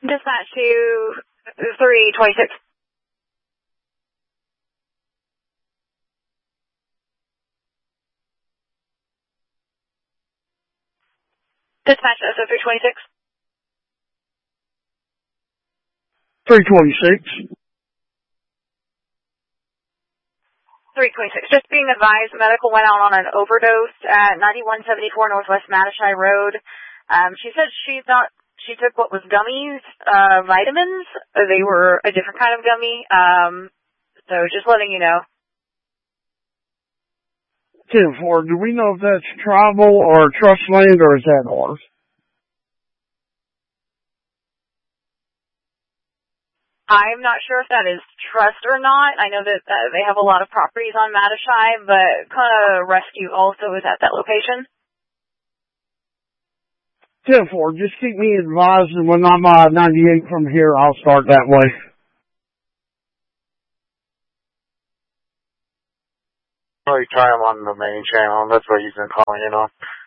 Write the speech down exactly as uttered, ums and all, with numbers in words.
Dispatch to three twenty-six. Dispatch S O three twenty-six. three twenty-six. three twenty-six. Just being advised, medical went out on an overdose at ninety-one seventy-four Northwest Matashai Road. Um, she said she thought she took what was gummies, uh, vitamins. They were a different kind of gummy. Um, so just letting you know. ten four, do we know if that's tribal or trust land or is that ours? I'm not sure if that is trust or not. I know that uh, they have a lot of properties on Matashai, but kind of rescue also is at that location. ten four, just keep me advised, and when I'm uh, ninety-eight from here, I'll start that way. Oh, you try him on the main channel. That's what he's been calling in on.